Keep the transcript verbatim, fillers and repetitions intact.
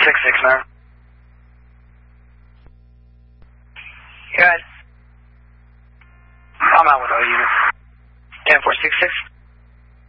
six six, man. Good. I'm out with all units. ten four six six.